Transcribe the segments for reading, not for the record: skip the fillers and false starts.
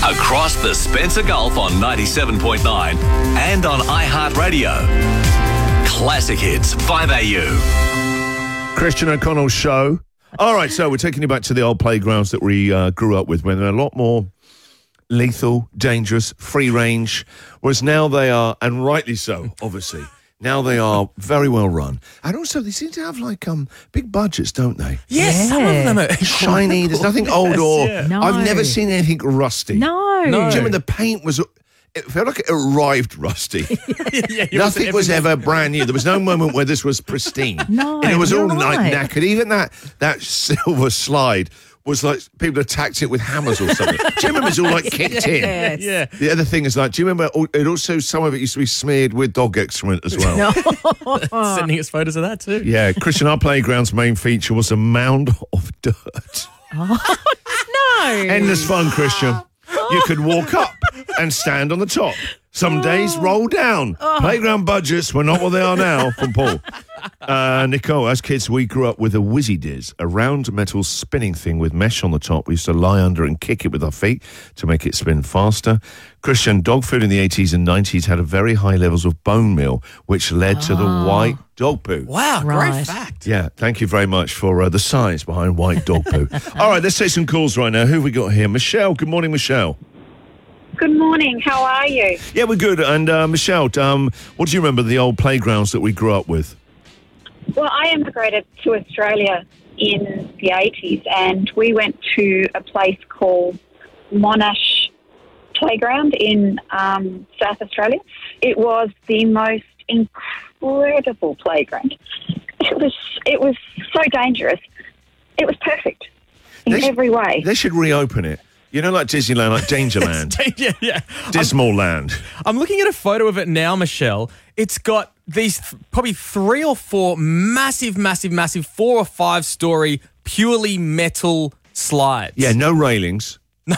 Across the Spencer Gulf on 97.9 and on iHeartRadio. Classic Hits, 5AU. Christian O'Connell's show. All right, so we're taking you back to the old playgrounds that we grew up with when they're a lot more lethal, dangerous, free range, whereas now they are, and rightly so, obviously, now they are very well run. And also, they seem to have, like, big budgets, don't they? Yes, some of them are shiny. There's nothing old or... Yeah. No. I've never seen anything rusty. No. Do you remember the paint was... It felt like it arrived rusty. Nothing was ever brand new. There was no moment where this was pristine. No, and it was all you're like right. knackered. Even that silver slide was like people attacked it with hammers or something. Do you remember it was all like kicked in? Yes. Yeah. The other thing is like, do you remember it also, some of it used to be smeared with dog excrement as well? Sending us photos of that too. Yeah, Christian, our playground's main feature was a mound of dirt. No. Endless fun, Christian. You could walk up and stand on the top. Some days roll down. Playground budgets were not what they are now, from Paul. Nicole, as kids, we grew up with a Whizzy Diz, a round metal spinning thing with mesh on the top. We used to lie under and kick it with our feet to make it spin faster. Christian, dog food in the 80s and 90s had a very high levels of bone meal, which led to the white dog poo. Wow, great Right. fact. Yeah, thank you very much for the science behind white dog poo. All right, let's take some calls right now. Who have we got here? Michelle. Good morning, Michelle. Good morning. How are you? Yeah, we're good. And Michelle, what do you remember the old playgrounds that we grew up with? Well, I immigrated to Australia in the 80s, and we went to a place called Monash Playground in South Australia. It was the most incredible playground. It was so dangerous. It was perfect in every way. They should reopen it. You know, like Disneyland, like Dangerland, Yeah. Dismal Land. I'm looking at a photo of it now, Michelle. It's got these probably 3 or 4 massive 4 or 5 story purely metal slides. Yeah, no railings. No.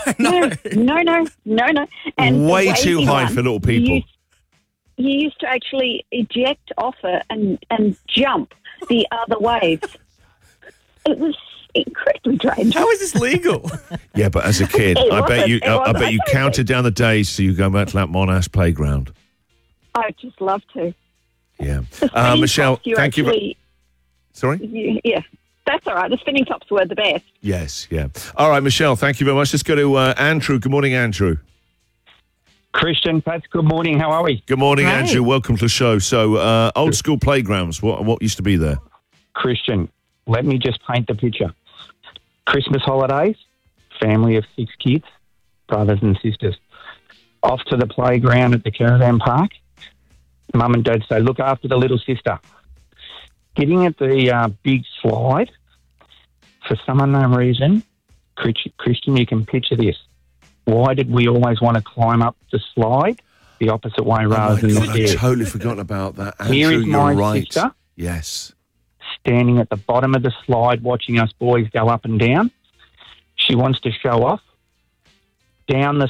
And Way the too wavy high one, for little people. You used to actually eject off it and jump the other waves. It was incredibly dangerous. How is this legal? Yeah, but as a kid, It I bet wasn't. you, It I wasn't. bet you I counted down the days so you go back to that Monash playground. I would just love to. Yeah, The spinning Michelle, tops, thank you. actually, Sorry. Yeah, that's all right. The spinning tops were the best. Yes, yeah. All right, Michelle, thank you very much. Let's go to Andrew. Good morning, Andrew. Christian, Pat, good morning. How are we? Good morning, Great. Andrew. Welcome to the show. So, old school playgrounds. What used to be there? Christian, let me just paint the picture. Christmas holidays, family of 6 kids, brothers and sisters. Off to the playground at the caravan park. Mum and Dad say, look after the little sister. Getting at the big slide, for some unknown reason, Christian, you can picture this. Why did we always want to climb up the slide the opposite way rather than the I stairs? totally forgot about that. Andrew, Here is you're my right. sister. Yes. Standing at the bottom of the slide watching us boys go up and down. She wants to show off. Down the